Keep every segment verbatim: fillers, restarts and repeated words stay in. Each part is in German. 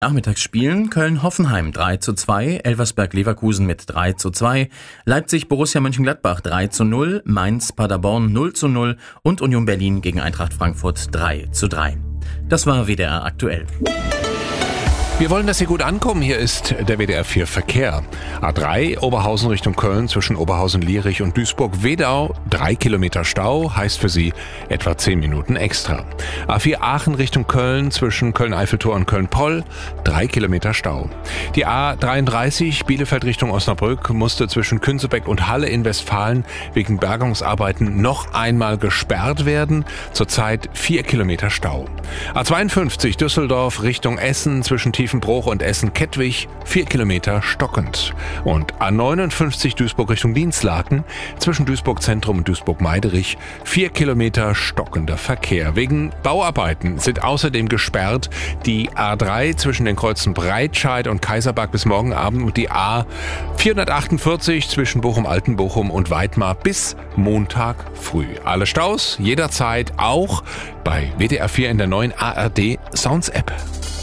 Nachmittags spielen Köln-Hoffenheim drei zu zwei, Elversberg-Leverkusen mit drei zu zwei, Leipzig-Borussia Mönchengladbach drei zu null, Mainz-Paderborn null zu null und Union Berlin gegen Eintracht Frankfurt drei zu drei. Das war W D R aktuell. Wir wollen, dass Sie gut ankommen. Hier ist der W D R vier Verkehr. A drei Oberhausen Richtung Köln zwischen Oberhausen-Lierich und Duisburg-Wedau. Drei Kilometer Stau heißt für Sie etwa zehn Minuten extra. A vier Aachen Richtung Köln zwischen Köln-Eiffeltor und Köln-Poll. Drei Kilometer Stau. Die A dreiunddreißig Bielefeld Richtung Osnabrück musste zwischen Künzebeck und Halle in Westfalen wegen Bergungsarbeiten noch einmal gesperrt werden. Zurzeit vier Kilometer Stau. A zweiundfünfzig Düsseldorf Richtung Essen zwischen Tiefenbruch und Essen-Kettwig, vier Kilometer stockend. Und A neunundfünfzig Duisburg Richtung Dienstlaken, zwischen Duisburg-Zentrum und Duisburg-Meiderich, vier Kilometer stockender Verkehr. Wegen Bauarbeiten sind außerdem gesperrt die A drei zwischen den Kreuzen Breitscheid und Kaisersberg bis morgen Abend und die A vierhundertachtundvierzig zwischen Bochum-Altenbochum und Weidmar bis Montag früh. Alle Staus jederzeit auch bei W D R vier in der neuen A R D Sounds App.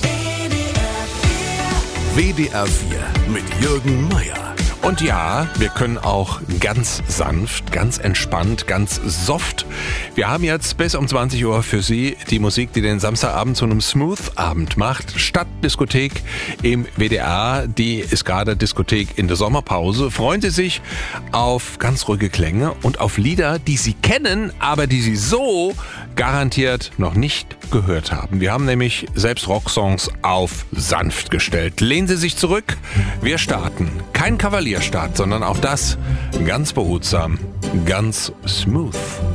W D R vier mit Jürgen Meier. Und ja, wir können auch ganz sanft, ganz entspannt, ganz soft. Wir haben jetzt bis um zwanzig Uhr für Sie die Musik, die den Samstagabend zu einem Smooth-Abend macht. Stadtdiskothek im W D R, die ist gerade Diskothek in der Sommerpause. Freuen Sie sich auf ganz ruhige Klänge und auf Lieder, die Sie kennen, aber die Sie so garantiert noch nicht gehört haben. Wir haben nämlich selbst Rocksongs auf sanft gestellt. Lehnen Sie sich zurück, wir starten. Kein Kavalierstart, sondern auch das ganz behutsam, ganz smooth.